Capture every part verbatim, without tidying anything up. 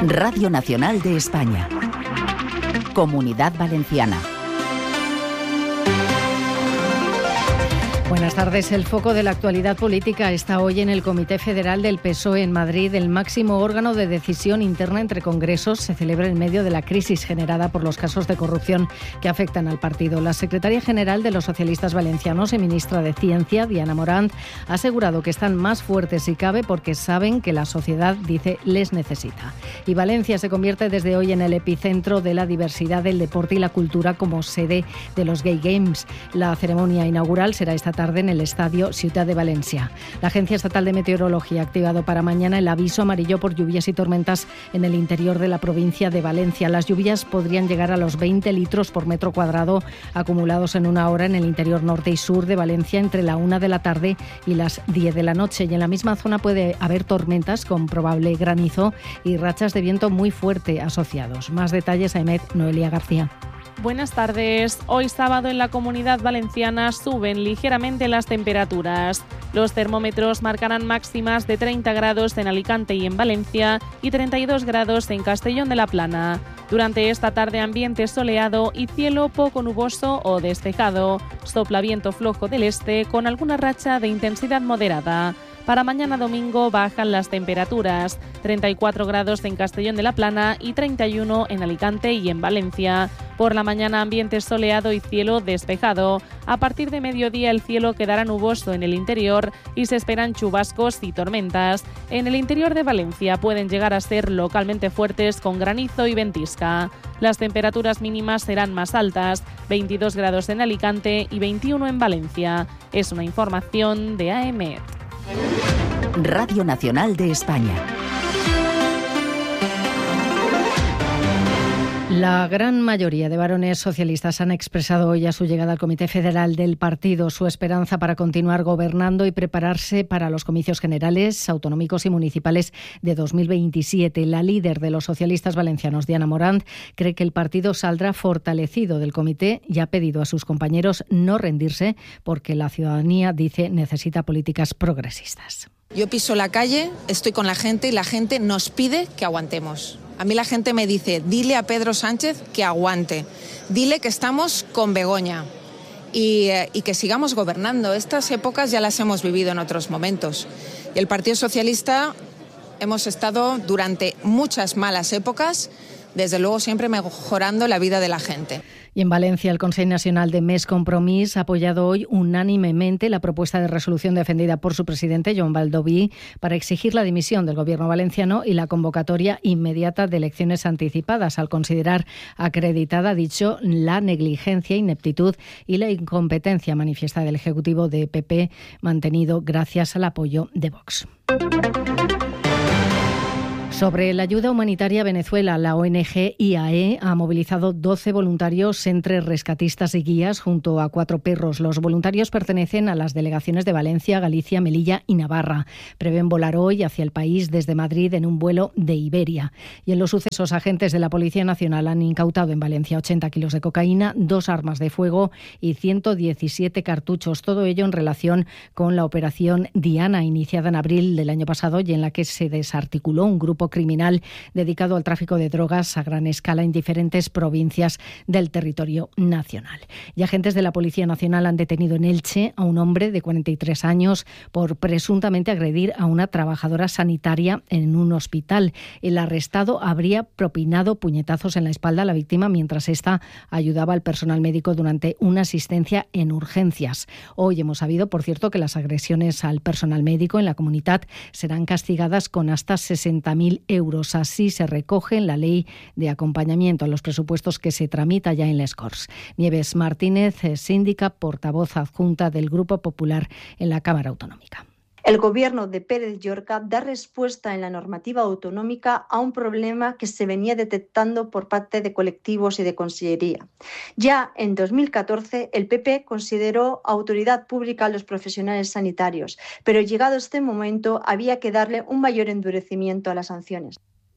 Radio Nacional de España. Comunidad Valenciana. Buenas tardes. El foco de la actualidad política está hoy en el Comité Federal del P S O E en Madrid. El máximo órgano de decisión interna entre congresos se celebra en medio de la crisis generada por los casos de corrupción que afectan al partido. La secretaria general de los socialistas valencianos y ministra de Ciencia, Diana Morant, ha asegurado que están más fuertes si cabe porque saben que la sociedad, dice, les necesita. Y Valencia se convierte desde hoy en el epicentro de la diversidad del deporte y la cultura como sede de los Gay Games. La ceremonia inaugural será esta tarde en el estadio Ciutat de Valencia. La Agencia Estatal de Meteorología ha activado para mañana el aviso amarillo por lluvias y tormentas en el interior de la provincia de Valencia. Las lluvias podrían llegar a los veinte litros por metro cuadrado acumulados en una hora en el interior norte y sur de Valencia entre la una de la tarde y las diez de la noche. Y en la misma zona puede haber tormentas con probable granizo y rachas de viento muy fuerte asociados. Más detalles a Emet Noelia García. Buenas tardes. Hoy sábado en la Comunidad Valenciana suben ligeramente las temperaturas. Los termómetros marcarán máximas de treinta grados en Alicante y en Valencia y treinta y dos grados en Castellón de la Plana. Durante esta tarde ambiente soleado y cielo poco nuboso o despejado. Sopla viento flojo del este con alguna racha de intensidad moderada. Para mañana domingo bajan las temperaturas, treinta y cuatro grados en Castellón de la Plana y treinta y uno en Alicante y en Valencia. Por la mañana ambiente soleado y cielo despejado. A partir de mediodía el cielo quedará nuboso en el interior y se esperan chubascos y tormentas. En el interior de Valencia pueden llegar a ser localmente fuertes con granizo y ventisca. Las temperaturas mínimas serán más altas, veintidós grados en Alicante y veintiuno en Valencia. Es una información de A M E T. Radio Nacional de España. La gran mayoría de varones socialistas han expresado hoy a su llegada al Comité Federal del partido su esperanza para continuar gobernando y prepararse para los comicios generales, autonómicos y municipales de dos mil veintisiete. La líder de los socialistas valencianos, Diana Morant, cree que el partido saldrá fortalecido del comité y ha pedido a sus compañeros no rendirse porque la ciudadanía, dice, necesita políticas progresistas. Yo piso la calle, estoy con la gente y la gente nos pide que aguantemos. A mí la gente me dice, dile a Pedro Sánchez que aguante, dile que estamos con Begoña y, y que sigamos gobernando. Estas épocas ya las hemos vivido en otros momentos. Y el Partido Socialista hemos estado durante muchas malas épocas, desde luego siempre mejorando la vida de la gente. Y en Valencia, el Consell Nacional de Més Compromís ha apoyado hoy unánimemente la propuesta de resolución defendida por su presidente, Joan Baldoví, para exigir la dimisión del gobierno valenciano y la convocatoria inmediata de elecciones anticipadas, al considerar acreditada, dicho, la negligencia, ineptitud y la incompetencia manifiesta del Ejecutivo de P P, mantenido gracias al apoyo de Vox. Sobre la ayuda humanitaria a Venezuela, la O N G I A E ha movilizado doce voluntarios entre rescatistas y guías junto a cuatro perros. Los voluntarios pertenecen a las delegaciones de Valencia, Galicia, Melilla y Navarra. Prevén volar hoy hacia el país desde Madrid en un vuelo de Iberia. Y en los sucesos, agentes de la Policía Nacional han incautado en Valencia ochenta kilos de cocaína, dos armas de fuego y ciento diecisiete cartuchos. Todo ello en relación con la operación Diana, iniciada en abril del año pasado y en la que se desarticuló un grupo criminal dedicado al tráfico de drogas a gran escala en diferentes provincias del territorio nacional. Y agentes de la Policía Nacional han detenido en Elche a un hombre de cuarenta y tres años por presuntamente agredir a una trabajadora sanitaria en un hospital. El arrestado habría propinado puñetazos en la espalda a la víctima mientras ésta ayudaba al personal médico durante una asistencia en urgencias. Hoy hemos sabido, por cierto, que las agresiones al personal médico en la comunidad serán castigadas con hasta sesenta mil euros. Así se recoge en la ley de acompañamiento a los presupuestos que se tramita ya en les Corts. Nieves Martínez, síndica, portavoz adjunta del Grupo Popular en la Cámara Autonómica. El Gobierno de Pérez Llorca da respuesta en la normativa autonómica a un problema que se venía detectando por parte de colectivos y de Consellería. Ya en dos mil catorce, el P P consideró autoridad pública a los profesionales sanitarios, pero llegado este momento había que darle un mayor endurecimiento a las sanciones.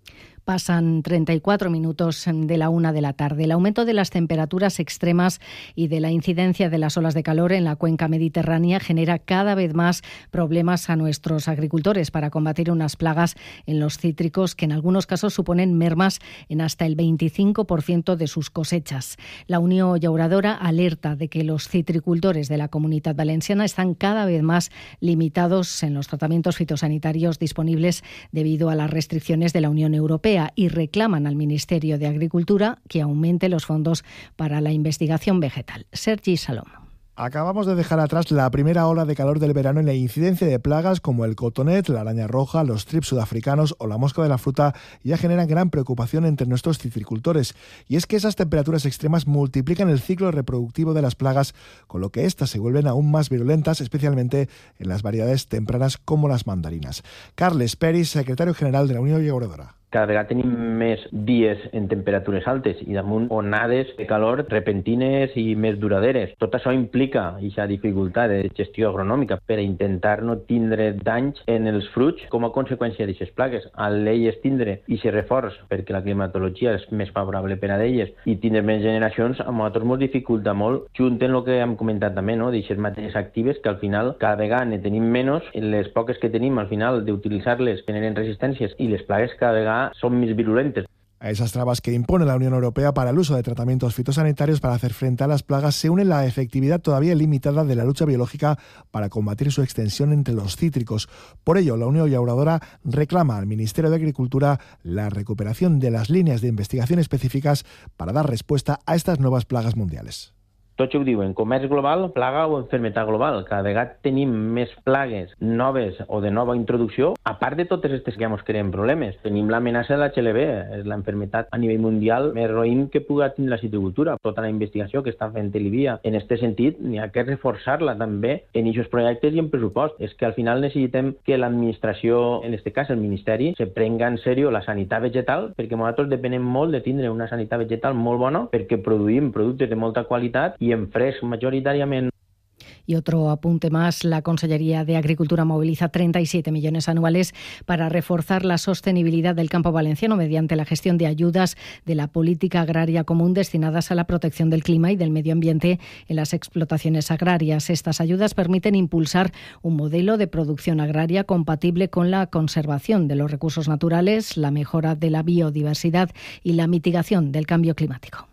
Pasan treinta y cuatro minutos de la una de la tarde. El aumento de las temperaturas extremas y de la incidencia de las olas de calor en la cuenca mediterránea genera cada vez más problemas a nuestros agricultores para combatir unas plagas en los cítricos que en algunos casos suponen mermas en hasta el veinticinco por ciento de sus cosechas. La Unión Llauradora alerta de que los citricultores de la Comunitat Valenciana están cada vez más limitados en los tratamientos fitosanitarios disponibles debido a las restricciones de la Unión Europea y reclaman al Ministerio de Agricultura que aumente los fondos para la investigación vegetal. Sergi Salom. Acabamos de dejar atrás la primera ola de calor del verano y la incidencia de plagas como el cotonet, la araña roja, los trips sudafricanos o la mosca de la fruta ya generan gran preocupación entre nuestros citricultores. Y es que esas temperaturas extremas multiplican el ciclo reproductivo de las plagas, con lo que éstas se vuelven aún más virulentas, especialmente en las variedades tempranas como las mandarinas. Carles Peris, secretario general de la Unión Llauradora. Cada vegada tenim més dies en temperatures altes i damunt onades de calor repentines i més duraderes. Tot això implica aquesta dificultat de gestió agronòmica per a intentar no tindre danys en els fruits com a conseqüència d'aquestes plagues. Al elles tindre aquest reforç perquè la climatologia és més favorable per a elles i tindre més generacions, a nosaltres ens dificulta molt, junt en el que hem comentat també, no? D'aquestes matèries actives que al final cada vegada ne tenim menys, les poques que tenim al final d'utilitzar-les generen resistències i les plagues cada vegada son más virulentes. A esas trabas que impone la Unión Europea para el uso de tratamientos fitosanitarios para hacer frente a las plagas se une la efectividad todavía limitada de la lucha biológica para combatir su extensión entre los cítricos. Por ello, la Unión Llauradora reclama al Ministerio de Agricultura la recuperación de las líneas de investigación específicas para dar respuesta a estas nuevas plagas mundiales. Tots ho diuen, comerç global, plaga o enfermetat global. Cada vegada tenim més plagues noves o de nova introducció, a part de totes aquestes que ja ens creen problemes. Tenim l'amenaça de la H L V, és l'enfermetat a nivell mundial més roïn que pugui tenir la citricultura. Tota la investigació que està fent el I V I A en aquest sentit, n'hi ha que reforçar-la també en aquests projectes i en pressupost. És que al final necessitem que l'administració, en aquest cas el Ministeri, se prenga en sèrio la sanitat vegetal, perquè nosaltres depenem molt de tindre una sanitat vegetal molt bona, perquè produïm productes de molta qualitat i en fresc majoritàriament. Y otro apunte más, la Consellería de Agricultura moviliza treinta y siete millones anuales para reforzar la sostenibilidad del campo valenciano mediante la gestión de ayudas de la política agraria común destinadas a la protección del clima y del medio ambiente en las explotaciones agrarias. Estas ayudas permiten impulsar un modelo de producción agraria compatible con la conservación de los recursos naturales, la mejora de la biodiversidad y la mitigación del cambio climático.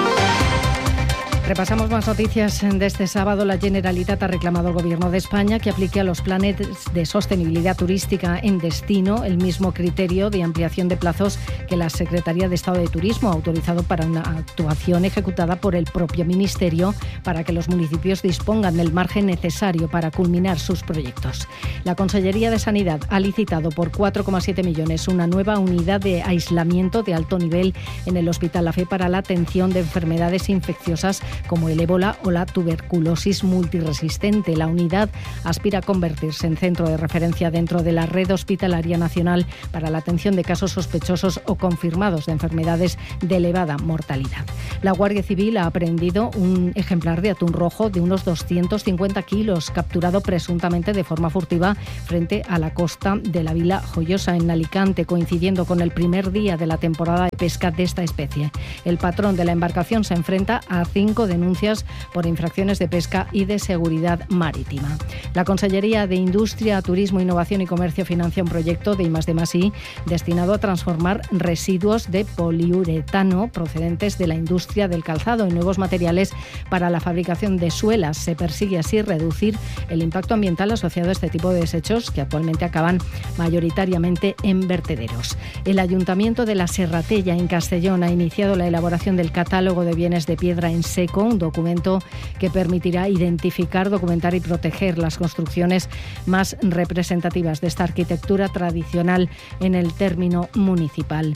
Repasamos más noticias de este sábado. La Generalitat ha reclamado al Gobierno de España que aplique a los planes de sostenibilidad turística en destino el mismo criterio de ampliación de plazos que la Secretaría de Estado de Turismo ha autorizado para una actuación ejecutada por el propio Ministerio para que los municipios dispongan del margen necesario para culminar sus proyectos. La Consellería de Sanidad ha licitado por cuatro coma siete millones una nueva unidad de aislamiento de alto nivel en el Hospital La Fe para la atención de enfermedades infecciosas como el ébola o la tuberculosis multiresistente. La unidad aspira a convertirse en centro de referencia dentro de la red hospitalaria nacional para la atención de casos sospechosos o confirmados de enfermedades de elevada mortalidad. La Guardia Civil ha aprehendido un ejemplar de atún rojo de unos doscientos cincuenta kilos, capturado presuntamente de forma furtiva frente a la costa de la Vila Joyosa en Alicante, coincidiendo con el primer día de la temporada de pesca de esta especie. El patrón de la embarcación se enfrenta a cinco denuncias por infracciones de pesca y de seguridad marítima. La Consellería de Industria, Turismo, Innovación y Comercio financia un proyecto de I más D más I destinado a transformar residuos de poliuretano procedentes de la industria del calzado en nuevos materiales para la fabricación de suelas. Se persigue así reducir el impacto ambiental asociado a este tipo de desechos que actualmente acaban mayoritariamente en vertederos. El Ayuntamiento de la Serratella, en Castellón, ha iniciado la elaboración del catálogo de bienes de piedra en seco, un documento que permitirá identificar, documentar y proteger las construcciones más representativas de esta arquitectura tradicional en el término municipal.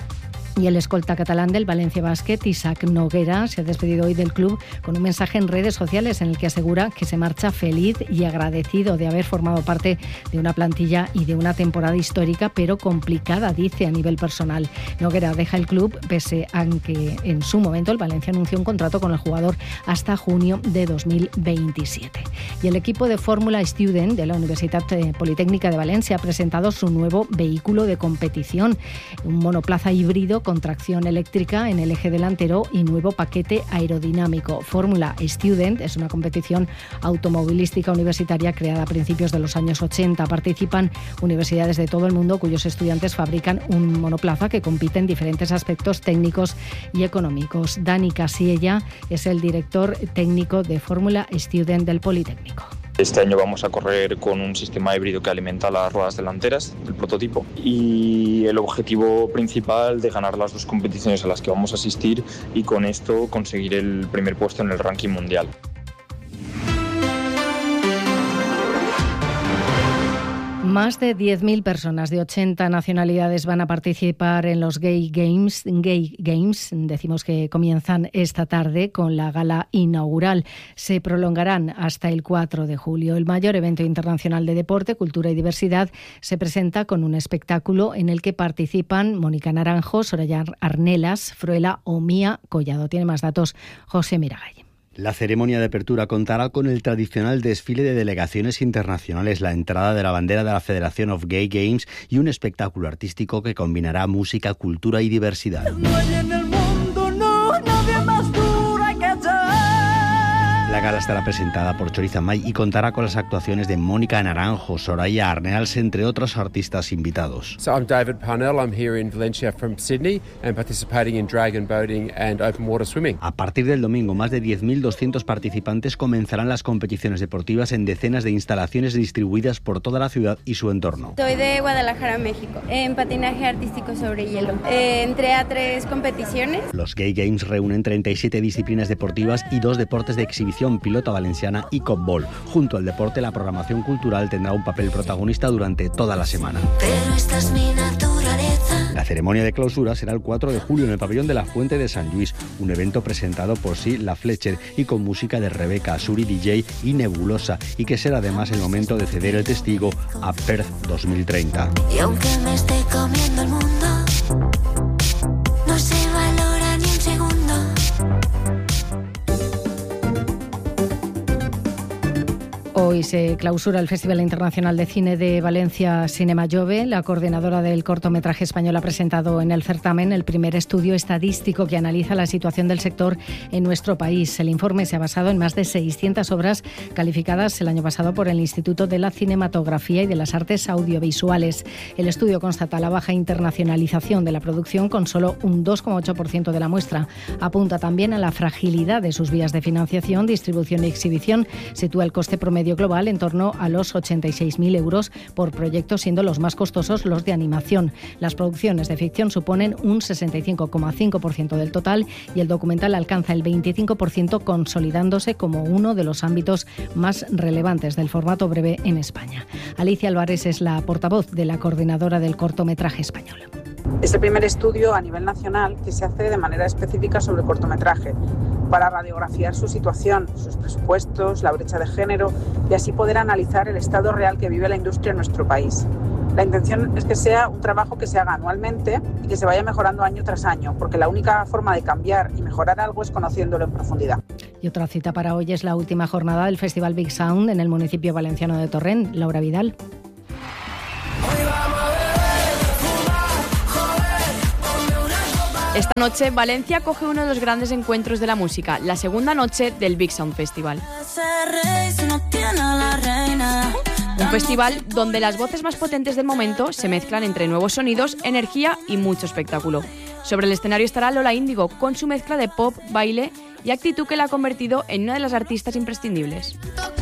Y el escolta catalán del Valencia Basket, Isaac Noguera, se ha despedido hoy del club con un mensaje en redes sociales en el que asegura que se marcha feliz y agradecido de haber formado parte de una plantilla y de una temporada histórica, pero complicada, dice, a nivel personal. Noguera deja el club pese a que en su momento el Valencia anunció un contrato con el jugador hasta junio de dos mil veintisiete. Y el equipo de Fórmula Student de la Universitat Politécnica de Valencia ha presentado su nuevo vehículo de competición, un monoplaza híbrido con tracción eléctrica en el eje delantero y nuevo paquete aerodinámico. Fórmula Student es una competición automovilística universitaria creada a principios de los años ochenta. Participan universidades de todo el mundo cuyos estudiantes fabrican un monoplaza que compite en diferentes aspectos técnicos y económicos. Dani Casiella es el director técnico de Fórmula Student del Politécnico. Este año vamos a correr con un sistema híbrido que alimenta las ruedas delanteras del prototipo y el objetivo principal de ganar las dos competiciones a las que vamos a asistir y con esto conseguir el primer puesto en el ranking mundial. Más de diez mil personas de ochenta nacionalidades van a participar en los Gay Games. Gay Games, decimos que comienzan esta tarde con la gala inaugural. Se prolongarán hasta el cuatro de julio. El mayor evento internacional de deporte, cultura y diversidad se presenta con un espectáculo en el que participan Mónica Naranjo, Soraya Arnelas, Fruela o Mía Collado. Tiene más datos José Miragay. La ceremonia de apertura contará con el tradicional desfile de delegaciones internacionales, la entrada de la bandera de la Federación of Gay Games y un espectáculo artístico que combinará música, cultura y diversidad. No hay en el mundo, no, nadie más dura que yo. La gala estará presentada por Choriza May y contará con las actuaciones de Mónica Naranjo, Soraya Arneals, entre otros artistas invitados. So I'm David Parnell. I'm here in Valencia from Sydney and participating in dragon boating and open water swimming. A partir del domingo, más de diez mil doscientos participantes comenzarán las competiciones deportivas en decenas de instalaciones distribuidas por toda la ciudad y su entorno. Soy de Guadalajara, México, en patinaje artístico sobre hielo. Eh, entré a tres competiciones. Los Gay Games reúnen treinta y siete disciplinas deportivas y dos deportes de exhibición, pilota valenciana y copbol. Junto al deporte, la programación cultural tendrá un papel protagonista durante toda la semana. Pero esta es mi naturaleza. La ceremonia de clausura será el cuatro de julio en el pabellón de la Fuente de San Luis, un evento presentado por Sí La Fletcher y con música de Rebeca, Suri D J y Nebulosa, y que será además el momento de ceder el testigo a Perth dos mil treinta. Y aunque me esté comiendo el mundo, no se valora ni un segundo. Hoy se clausura el Festival Internacional de Cine de Valencia Cinema Jove. La coordinadora del cortometraje español ha presentado en el certamen el primer estudio estadístico que analiza la situación del sector en nuestro país. El informe se ha basado en más de seiscientas obras calificadas el año pasado por el Instituto de la Cinematografía y de las Artes Audiovisuales. El estudio constata la baja internacionalización de la producción con solo un dos coma ocho por ciento de la muestra. Apunta también a la fragilidad de sus vías de financiación, distribución y exhibición. Sitúa el coste promedio global en torno a los ochenta y seis mil euros por proyecto, siendo los más costosos los de animación. Las producciones de ficción suponen un sesenta y cinco coma cinco por ciento del total y el documental alcanza el veinticinco por ciento, consolidándose como uno de los ámbitos más relevantes del formato breve en España. Alicia Álvarez es la portavoz de la coordinadora del cortometraje español. Es el primer estudio a nivel nacional que se hace de manera específica sobre el cortometraje, para radiografiar su situación, sus presupuestos, la brecha de género y así poder analizar el estado real que vive la industria en nuestro país. La intención es que sea un trabajo que se haga anualmente y que se vaya mejorando año tras año, porque la única forma de cambiar y mejorar algo es conociéndolo en profundidad. Y otra cita para hoy es la última jornada del Festival Big Sound en el municipio valenciano de Torrent. Laura Vidal. Esta noche Valencia coge uno de los grandes encuentros de la música, la segunda noche del Big Sound Festival. Un festival donde las voces más potentes del momento se mezclan entre nuevos sonidos, energía y mucho espectáculo. Sobre el escenario estará Lola Índigo con su mezcla de pop, baile y actitud que la ha convertido en una de las artistas imprescindibles.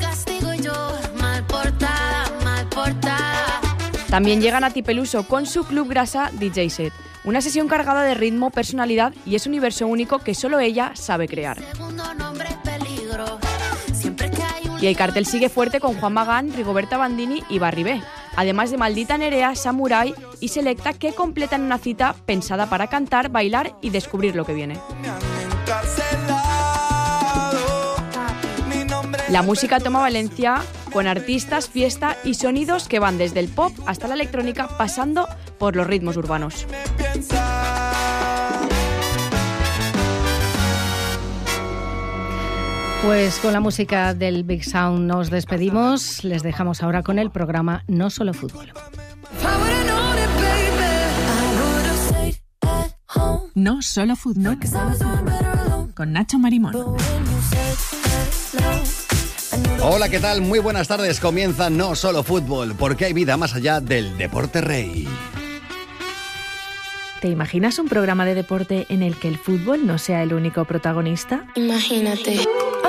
También llega Nati Peluso con su Club Grasa D J Set. Una sesión cargada de ritmo, personalidad y ese universo único que solo ella sabe crear. Y el cartel sigue fuerte con Juan Magán, Rigoberta Bandini y Barry B. además de Maldita Nerea, Samurai y Selecta, que completan una cita pensada para cantar, bailar y descubrir lo que viene. La música toma Valencia con artistas, fiesta y sonidos que van desde el pop hasta la electrónica, pasando por los ritmos urbanos. Pues con la música del Big Sound nos despedimos. Les dejamos ahora con el programa No Solo Fútbol. No Solo Fútbol, con Nacho Marimón. Hola, ¿qué tal? Muy buenas tardes. Comienza No Solo Fútbol, porque hay vida más allá del deporte rey. ¿Te imaginas un programa de deporte en el que el fútbol no sea el único protagonista? Imagínate.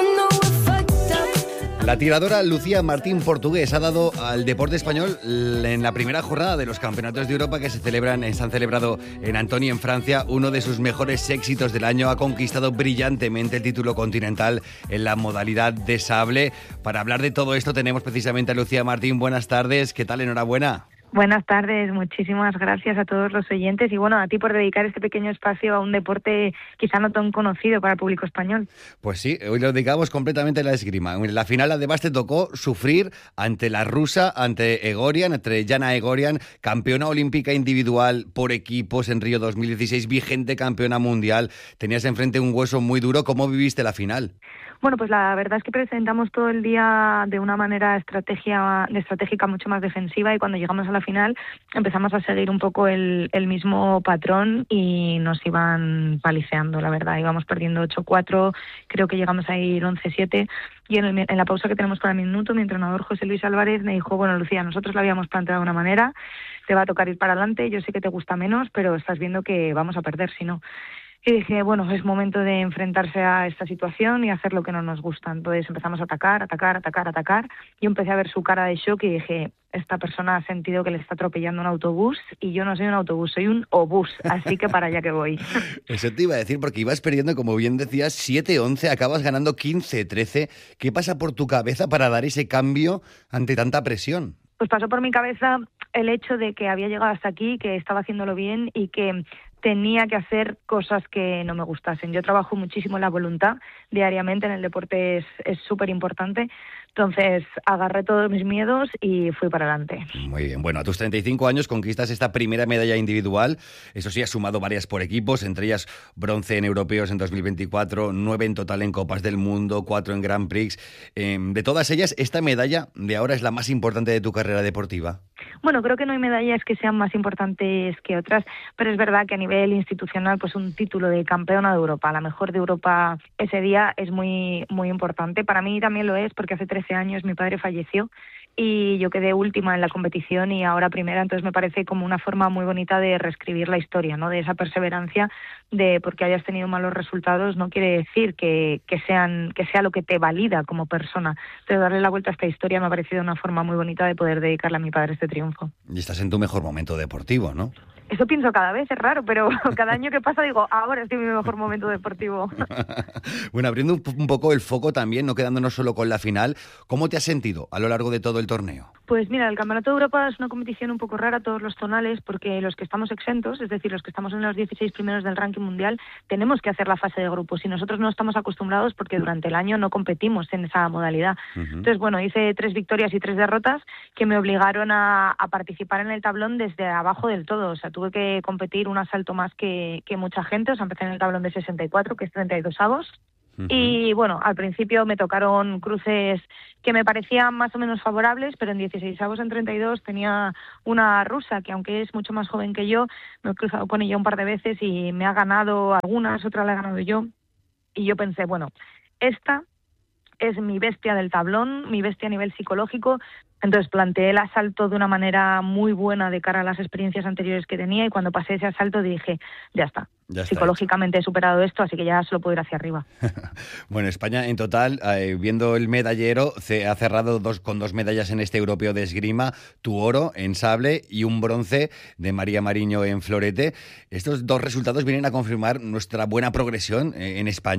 La tiradora Lucía Martín Portugués ha dado al deporte español en la primera jornada de los Campeonatos de Europa que se celebran, se han celebrado en Antony, en Francia, uno de sus mejores éxitos del año. Ha conquistado brillantemente el título continental en la modalidad de sable. Para hablar de todo esto tenemos precisamente a Lucía Martín. Buenas tardes, ¿qué tal? Enhorabuena. Buenas tardes, muchísimas gracias a todos los oyentes y bueno, a ti por dedicar este pequeño espacio a un deporte quizá no tan conocido para el público español. Pues sí, hoy lo dedicamos completamente a la esgrima. En la final además te tocó sufrir ante la rusa, ante Egorian, entre Jana Egorian, campeona olímpica individual por equipos en Río dos mil dieciséis, vigente campeona mundial. Tenías enfrente un hueso muy duro. ¿Cómo viviste la final? Bueno, pues la verdad es que presentamos todo el día de una manera estrategia, de estratégica mucho más defensiva y cuando llegamos a la final empezamos a seguir un poco el, el mismo patrón y nos iban paliceando, la verdad. Íbamos perdiendo ocho cuatro, creo que llegamos a ir once siete y en, el, en la pausa que tenemos para mi minuto mi entrenador José Luis Álvarez me dijo, bueno Lucía, nosotros lo habíamos planteado de una manera, te va a tocar ir para adelante, yo sé que te gusta menos, pero estás viendo que vamos a perder si no. Y dije, bueno, es momento de enfrentarse a esta situación y hacer lo que no nos gusta. Entonces empezamos a atacar, atacar, atacar, atacar. Yo empecé a ver su cara de shock y dije, esta persona ha sentido que le está atropellando un autobús y yo no soy un autobús, soy un obús, así que para allá que voy. Eso te iba a decir, porque ibas perdiendo, como bien decías, siete once, acabas ganando quince trece. ¿Qué pasa por tu cabeza para dar ese cambio ante tanta presión? Pues pasó por mi cabeza el hecho de que había llegado hasta aquí, que estaba haciéndolo bien y que tenía que hacer cosas que no me gustasen. Yo trabajo muchísimo en la voluntad diariamente, en el deporte es es súper importante. Entonces agarré todos mis miedos y fui para adelante. Muy bien, bueno, a tus treinta y cinco años conquistas esta primera medalla individual. Eso sí, has sumado varias por equipos, entre ellas bronce en europeos en dos mil veinticuatro, nueve en total en Copas del Mundo, cuatro en Grand Prix. Eh, de todas ellas, ¿esta medalla de ahora es la más importante de tu carrera deportiva? Bueno, creo que no hay medallas que sean más importantes que otras, pero es verdad que a nivel institucional, pues un título de campeona de Europa, la mejor de Europa ese día es muy muy importante. Para mí también lo es porque hace trece años mi padre falleció y yo quedé última en la competición y ahora primera, entonces me parece como una forma muy bonita de reescribir la historia, ¿no? De esa perseverancia, de porque hayas tenido malos resultados no quiere decir que, que sean que sea lo que te valida como persona, pero darle la vuelta a esta historia me ha parecido una forma muy bonita de poder dedicarle a mi padre este triunfo. Y estás en tu mejor momento deportivo, ¿no? Eso pienso cada vez, es raro, pero cada año que pasa digo, ahora estoy en mi mejor momento deportivo. Bueno, abriendo un poco el foco también, no quedándonos solo con la final, ¿cómo te has sentido a lo largo de todo el torneo? Pues mira, el Campeonato de Europa es una competición un poco rara a todos los zonales porque los que estamos exentos, es decir, los que estamos en los dieciséis primeros del ranking mundial, tenemos que hacer la fase de grupos y nosotros no estamos acostumbrados porque durante el año no competimos en esa modalidad. Uh-huh. Entonces, bueno, hice tres victorias y tres derrotas que me obligaron a, a participar en el tablón desde abajo del todo, o sea, tuve que competir un asalto más que, que mucha gente, o sea, empecé en el tablón de sesenta y cuatro, que es treinta y dos avos. Uh-huh. Y bueno, al principio me tocaron cruces que me parecían más o menos favorables, pero en dieciséis avos en treinta y dos tenía una rusa que aunque es mucho más joven que yo, me he cruzado con ella un par de veces y me ha ganado algunas, otras la he ganado yo. Y yo pensé, bueno, esta es mi bestia del tablón, mi bestia a nivel psicológico. Entonces planteé el asalto de una manera muy buena de cara a las experiencias anteriores que tenía y cuando pasé ese asalto dije, ya está, ya está psicológicamente hecho. He superado esto, así que ya solo puedo ir hacia arriba. Bueno, España en total, eh, viendo el medallero, se ha cerrado dos, con dos medallas en este europeo de esgrima, tu oro en sable y un bronce de María Mariño en florete. ¿Estos dos resultados vienen a confirmar nuestra buena progresión eh, en España?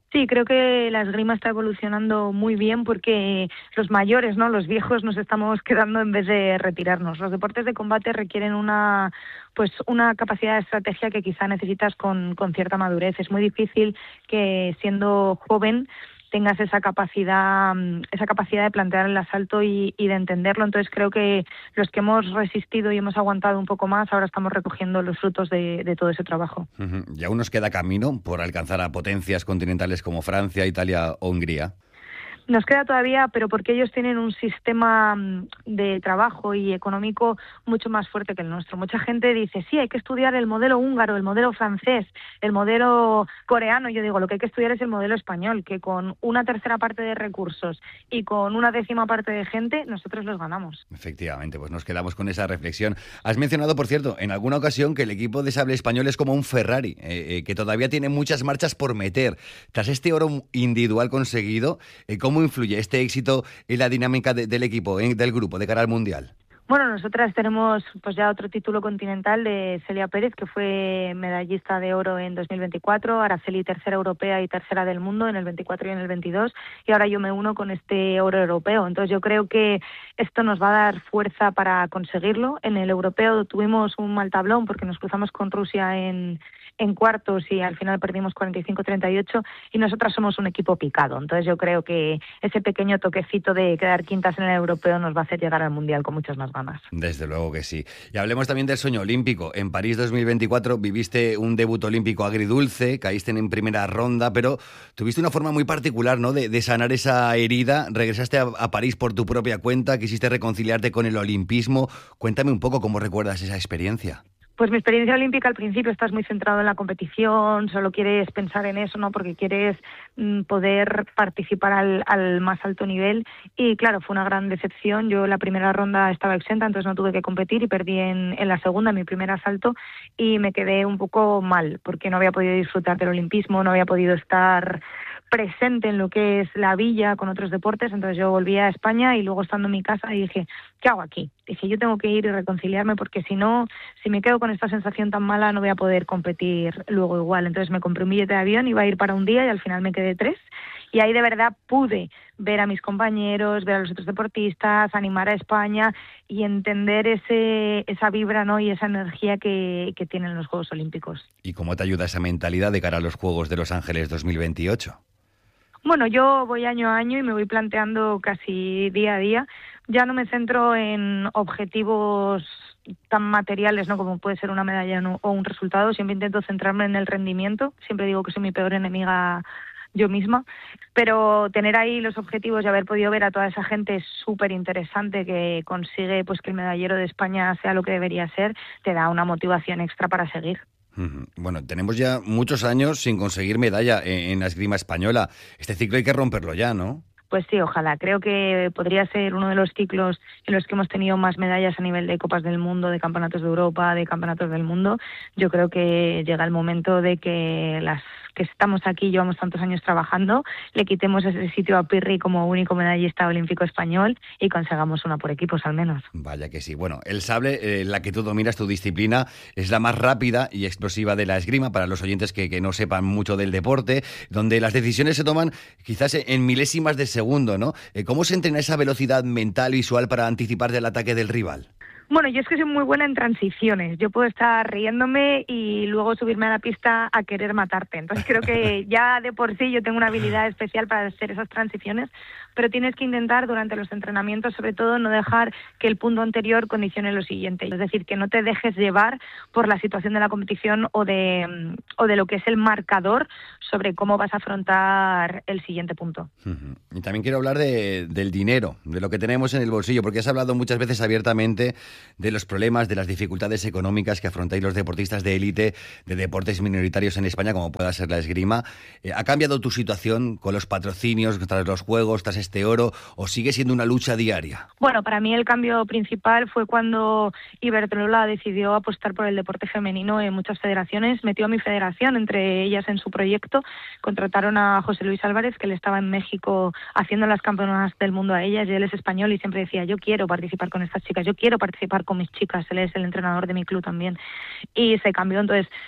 Sí, creo que la esgrima está evolucionando muy bien porque los mayores, ¿no? Los viejos nos estamos quedando en vez de retirarnos. Los deportes de combate requieren una pues una capacidad de estrategia que quizá necesitas con, con cierta madurez. Es muy difícil que siendo joven tengas esa capacidad esa capacidad de plantear el asalto y, y de entenderlo. Entonces creo que los que hemos resistido y hemos aguantado un poco más, ahora estamos recogiendo los frutos de, de todo ese trabajo. Uh-huh. Y aún nos queda camino por alcanzar a potencias continentales como Francia, Italia o Hungría. Nos queda todavía, pero porque ellos tienen un sistema de trabajo y económico mucho más fuerte que el nuestro. Mucha gente dice, sí, hay que estudiar el modelo húngaro, el modelo francés, el modelo coreano. Yo digo, lo que hay que estudiar es el modelo español, que con una tercera parte de recursos y con una décima parte de gente, nosotros los ganamos. Efectivamente, pues nos quedamos con esa reflexión. Has mencionado, por cierto, en alguna ocasión que el equipo de sable español es como un Ferrari, eh, eh, que todavía tiene muchas marchas por meter. Tras este oro individual conseguido, eh, ¿cómo influye este éxito en la dinámica de, del equipo, en, del grupo, de cara al Mundial? Bueno, nosotras tenemos pues ya otro título continental de Celia Pérez, que fue medallista de oro en dos mil veinticuatro, Araceli tercera europea y tercera del mundo en el veinticuatro y en el veintidós, y ahora yo me uno con este oro europeo. Entonces yo creo que esto nos va a dar fuerza para conseguirlo. En el europeo tuvimos un mal tablón porque nos cruzamos con Rusia en en cuartos y al final perdimos cuarenta y cinco a treinta y ocho y nosotras somos un equipo picado. Entonces yo creo que ese pequeño toquecito de quedar quintas en el europeo nos va a hacer llegar al Mundial con muchas más ganas. Desde luego que sí. Y hablemos también del sueño olímpico. En París dos mil veinticuatro viviste un debut olímpico agridulce, caíste en primera ronda, pero tuviste una forma muy particular, ¿no?, de, de sanar esa herida. Regresaste a, a París por tu propia cuenta, quisiste reconciliarte con el olimpismo. Cuéntame un poco cómo recuerdas esa experiencia. Pues mi experiencia olímpica, al principio estás muy centrado en la competición, solo quieres pensar en eso, ¿no? Porque quieres mm, poder participar al, al más alto nivel. Y claro, fue una gran decepción. Yo en la primera ronda estaba exenta, entonces no tuve que competir y perdí en, en la segunda, mi primer asalto, y me quedé un poco mal porque no había podido disfrutar del olimpismo, no había podido estar presente en lo que es la villa con otros deportes. Entonces yo volví a España y luego estando en mi casa dije, ¿qué hago aquí? Dije, yo tengo que ir y reconciliarme porque si no, si me quedo con esta sensación tan mala no voy a poder competir luego igual. Entonces me compré un billete de avión, iba a ir para un día y al final me quedé tres. Y ahí de verdad pude ver a mis compañeros, ver a los otros deportistas, animar a España y entender ese esa vibra, ¿no?, y esa energía que, que tienen los Juegos Olímpicos. ¿Y cómo te ayuda esa mentalidad de cara a los Juegos de Los Ángeles dos mil veintiocho? Bueno, yo voy año a año y me voy planteando casi día a día. Ya no me centro en objetivos tan materiales, ¿no?, como puede ser una medalla o un resultado. Siempre intento centrarme en el rendimiento. Siempre digo que soy mi peor enemiga yo misma, pero tener ahí los objetivos y haber podido ver a toda esa gente súper interesante que consigue pues que el medallero de España sea lo que debería ser, te da una motivación extra para seguir. Bueno, tenemos ya muchos años sin conseguir medalla en la esgrima española. Este ciclo hay que romperlo ya, ¿no? Pues sí, ojalá. Creo que podría ser uno de los ciclos en los que hemos tenido más medallas a nivel de Copas del Mundo, de Campeonatos de Europa, de Campeonatos del Mundo. Yo creo que llega el momento de que las que estamos aquí, llevamos tantos años trabajando, le quitemos ese sitio a Pirri como único medallista olímpico español y consigamos una por equipos al menos. Vaya que sí. Bueno, el sable, eh, la que tú dominas, tu disciplina, es la más rápida y explosiva de la esgrima, para los oyentes que, que no sepan mucho del deporte, donde las decisiones se toman quizás en milésimas de segundo, ¿no? ¿Cómo se entrena esa velocidad mental, visual para anticipar del ataque del rival? Bueno, yo es que soy muy buena en transiciones. Yo puedo estar riéndome y luego subirme a la pista a querer matarte. Entonces creo que ya de por sí yo tengo una habilidad especial para hacer esas transiciones, pero tienes que intentar durante los entrenamientos, sobre todo, no dejar que el punto anterior condicione lo siguiente. Es decir, que no te dejes llevar por la situación de la competición o de, o de lo que es el marcador sobre cómo vas a afrontar el siguiente punto. Uh-huh. Y también quiero hablar de, del dinero, de lo que tenemos en el bolsillo, porque has hablado muchas veces abiertamente de los problemas, de las dificultades económicas que afrontáis los deportistas de élite, de deportes minoritarios en España, como pueda ser la esgrima. Eh, ¿Ha cambiado tu situación con los patrocinios, tras los juegos, tras este oro, o sigue siendo una lucha diaria? Bueno, para mí el cambio principal fue cuando Iberdrola decidió apostar por el deporte femenino en muchas federaciones. Metió a mi federación, entre ellas en su proyecto. Contrataron a José Luis Álvarez, que él estaba en México haciendo las campeonatas del mundo a ellas, y él es español y siempre decía, yo quiero participar con estas chicas, yo quiero participar con mis chicas. Él es el entrenador de mi club también. Y se cambió, entonces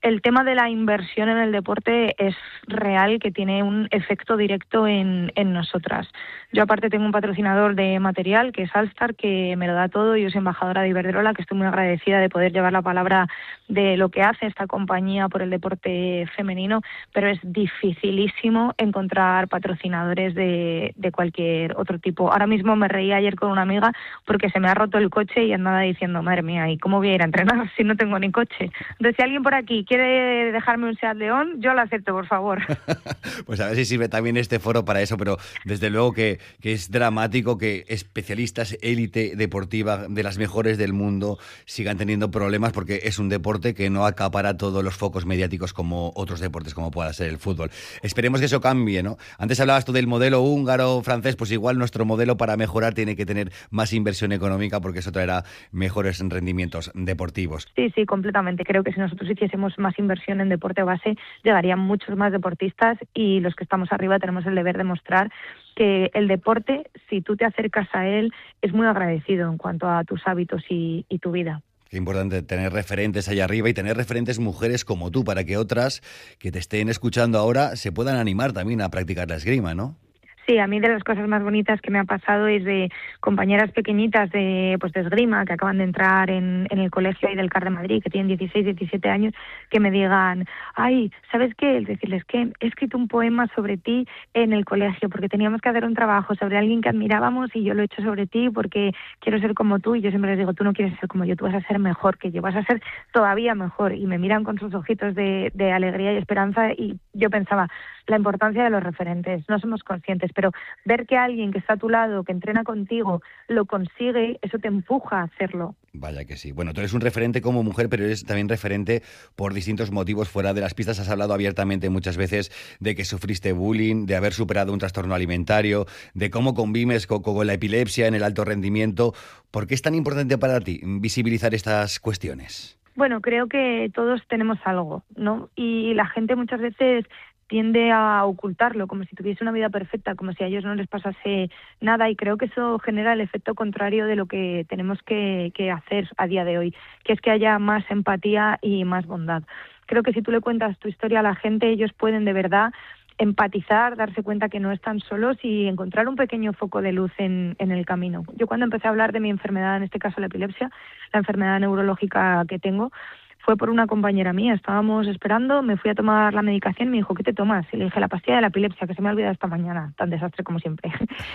el tema de la inversión en el deporte es real, que tiene un efecto directo en, en nosotras. Yo aparte tengo un patrocinador de material, que es Alstar, que me lo da todo. Yo soy embajadora de Iberdrola, que estoy muy agradecida de poder llevar la palabra de lo que hace esta compañía por el deporte femenino, pero es dificilísimo encontrar patrocinadores de, de cualquier otro tipo. Ahora mismo me reí ayer con una amiga porque se me ha roto el coche y andaba diciendo, madre mía, ¿y cómo voy a ir a entrenar si no tengo ni coche? Entonces, si alguien por aquí quiere dejarme un Seat León, yo lo acepto, por favor. Pues a ver si sirve también este foro para eso, pero desde luego que, que es dramático que especialistas élite deportiva de las mejores del mundo sigan teniendo problemas, porque es un deporte que no acapara todos los focos mediáticos como otros deportes, como pueda ser el fútbol. Esperemos que eso cambie, ¿no? Antes hablabas tú del modelo húngaro, francés, pues igual nuestro modelo para mejorar tiene que tener más inversión económica, porque eso traerá mejores rendimientos deportivos. Sí, sí, completamente. Creo que si nosotros hiciésemos más inversión en deporte base, llegarían muchos más deportistas, y los que estamos arriba tenemos el deber de mostrar que el deporte, si tú te acercas a él, es muy agradecido en cuanto a tus hábitos y, y tu vida. Qué importante tener referentes allá arriba y tener referentes mujeres como tú, para que otras que te estén escuchando ahora se puedan animar también a practicar la esgrima, ¿no? Sí, a mí de las cosas más bonitas que me ha pasado es de compañeras pequeñitas de pues de esgrima que acaban de entrar en, en el colegio ahí del C A R de Madrid, que tienen dieciséis, diecisiete años, que me digan, ay, ¿sabes qué? El decirles que he escrito un poema sobre ti en el colegio porque teníamos que hacer un trabajo sobre alguien que admirábamos y yo lo he hecho sobre ti porque quiero ser como tú. Y yo siempre les digo, tú no quieres ser como yo, tú vas a ser mejor que yo, vas a ser todavía mejor. Y me miran con sus ojitos de, de alegría y esperanza, y yo pensaba, la importancia de los referentes, no somos conscientes, pero ver que alguien que está a tu lado, que entrena contigo, lo consigue, eso te empuja a hacerlo. Vaya que sí. Bueno, tú eres un referente como mujer, pero eres también referente por distintos motivos fuera de las pistas. Has hablado abiertamente muchas veces de que sufriste bullying, de haber superado un trastorno alimentario, de cómo convives con, con la epilepsia en el alto rendimiento. ¿Por qué es tan importante para ti visibilizar estas cuestiones? Bueno, creo que todos tenemos algo, ¿no? Y la gente muchas veces tiende a ocultarlo, como si tuviese una vida perfecta, como si a ellos no les pasase nada, y creo que eso genera el efecto contrario de lo que tenemos que, que hacer a día de hoy, que es que haya más empatía y más bondad. Creo que si tú le cuentas tu historia a la gente, ellos pueden de verdad empatizar, darse cuenta que no están solos y encontrar un pequeño foco de luz en, en el camino. Yo cuando empecé a hablar de mi enfermedad, en este caso la epilepsia, la enfermedad neurológica que tengo, fue por una compañera mía. Estábamos esperando, me fui a tomar la medicación, me dijo, ¿qué te tomas? Y le dije, la pastilla de la epilepsia, que se me ha olvidado esta mañana, tan desastre como siempre.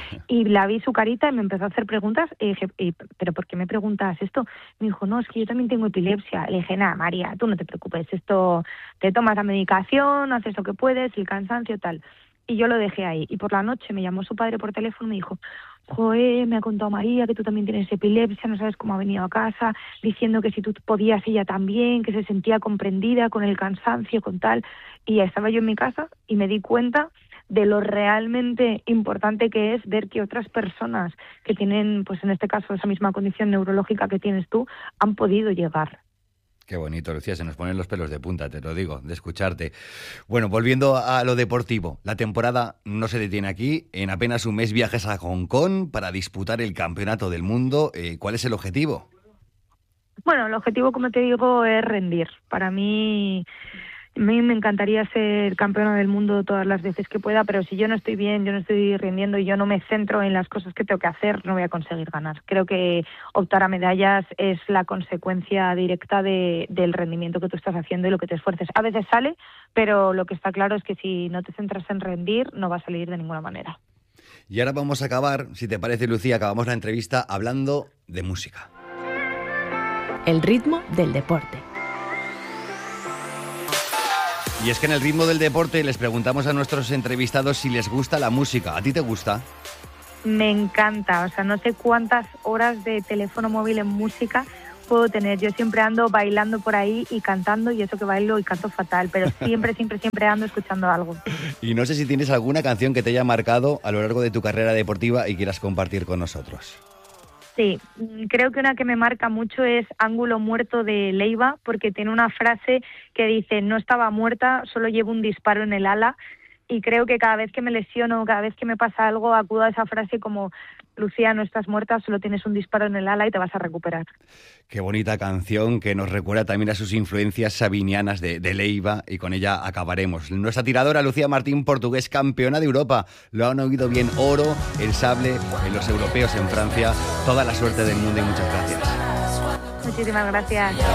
Y la vi su carita y me empezó a hacer preguntas, y dije, ¿pero por qué me preguntas esto? Me dijo, no, es que yo también tengo epilepsia. Le dije, nada, María, tú no te preocupes, esto, te tomas la medicación, haces lo que puedes, el cansancio, tal. Y yo lo dejé ahí. Y por la noche me llamó su padre por teléfono y me dijo, joder, me ha contado María que tú también tienes epilepsia, no sabes cómo ha venido a casa, diciendo que si tú podías ella también, que se sentía comprendida con el cansancio, con tal. Y ya estaba yo en mi casa y me di cuenta de lo realmente importante que es ver que otras personas que tienen, pues en este caso, esa misma condición neurológica que tienes tú, han podido llegar. Qué bonito, Lucía, se nos ponen los pelos de punta, te lo digo, de escucharte. Bueno, volviendo a lo deportivo, la temporada no se detiene aquí. En apenas un mes viajas a Hong Kong para disputar el Campeonato del Mundo. Eh, ¿Cuál es el objetivo? Bueno, el objetivo, como te digo, es rendir. Para mí... A mí me encantaría ser campeona del mundo todas las veces que pueda, pero si yo no estoy bien, yo no estoy rindiendo y yo no me centro en las cosas que tengo que hacer, no voy a conseguir ganar. Creo que optar a medallas es la consecuencia directa de, del rendimiento que tú estás haciendo y lo que te esfuerces. A veces sale, pero lo que está claro es que si no te centras en rendir, no va a salir de ninguna manera. Y ahora vamos a acabar, si te parece, Lucía, acabamos la entrevista hablando de música. El ritmo del deporte. Y es que en el ritmo del deporte les preguntamos a nuestros entrevistados si les gusta la música. ¿A ti te gusta? Me encanta, o sea, no sé cuántas horas de teléfono móvil en música puedo tener. Yo siempre ando bailando por ahí y cantando, y eso que bailo y canto fatal, pero siempre, siempre, siempre ando escuchando algo. Y no sé si tienes alguna canción que te haya marcado a lo largo de tu carrera deportiva y quieras compartir con nosotros. Sí, creo que una que me marca mucho es Ángulo Muerto de Leiva, porque tiene una frase que dice, no estaba muerta, solo llevo un disparo en el ala, y creo que cada vez que me lesiono, cada vez que me pasa algo, acudo a esa frase como, Lucía, no estás muerta, solo tienes un disparo en el ala y te vas a recuperar. Qué bonita canción que nos recuerda también a sus influencias sabinianas de, de Leiva, y con ella acabaremos. Nuestra tiradora Lucía Martín, portugués, campeona de Europa. Lo han oído bien, oro, el sable en los europeos en Francia. Toda la suerte del mundo y muchas gracias. Muchísimas gracias.